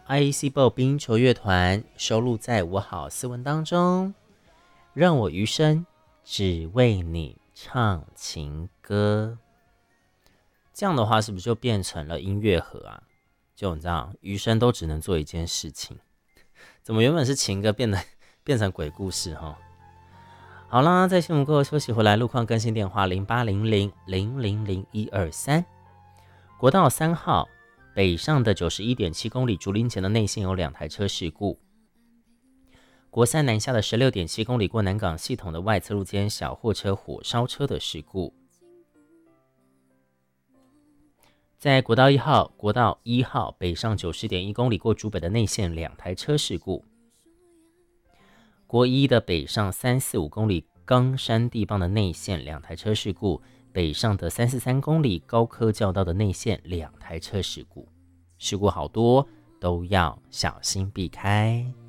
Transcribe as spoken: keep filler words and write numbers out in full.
I E C 步冰球乐团收录在我好斯文当中，让我余生只为你唱情歌。这样的话是不是就变成了音乐盒啊？就你知道，余生都只能做一件事情，怎么原本是情歌变得变成鬼故事哈？好啦，在新闻过后休息回来，路况更新电话零八零零零零零一二三。国道三号北上的九十一点七公里竹林前的内线有两台车事故。国三南下的十六点七公里过南港系统的外侧路间小货车火烧车的事故。在国道一号、国道一号北上九十点一公里过竹北的内线两台车事故。国一的北上三四五公里冈山地磅的内线两台车事故，北上的三四三公里高科教道的内线两台车事故，事故好多，都要小心避开。